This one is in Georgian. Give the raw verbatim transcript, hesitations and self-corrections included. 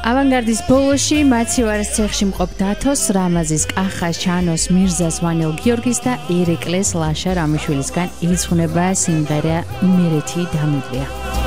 ავანგარდის ბოლოში მაცივარის ცეხში მყოფ დათოს, რამაზის, კახას, ჩანოს, მირზას, ვანელ გიორგის და ირეკლეს ლაშა რამიშვილისგან ირიცხუნება სიმღერა იმერეთი დამიდრია.